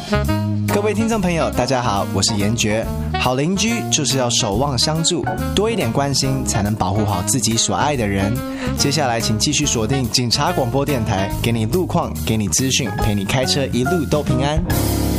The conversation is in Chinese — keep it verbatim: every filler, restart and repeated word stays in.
各位听众朋友大家好，我是严爵。好邻居就是要守望相助，多一点关心才能保护好自己所爱的人。接下来请继续锁定警察广播电台，给你路况，给你资讯，陪你开车一路都平安。